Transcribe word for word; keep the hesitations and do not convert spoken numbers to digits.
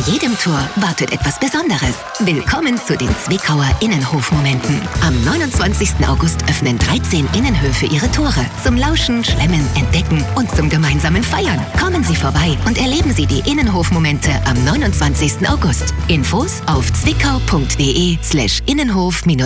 jedem Tor wartet etwas Besonderes. Willkommen zu den Zwickauer Innenhofmomenten. Am neunundzwanzigsten August öffnen dreizehn Innenhöfe ihre Tore. Zum Lauschen, Schlemmen, Entdecken und zum gemeinsamen Feiern. Kommen Sie vorbei und erleben Sie die Innenhofmomente am neunundzwanzigsten August. Infos auf zwickau punkt de slash innenhof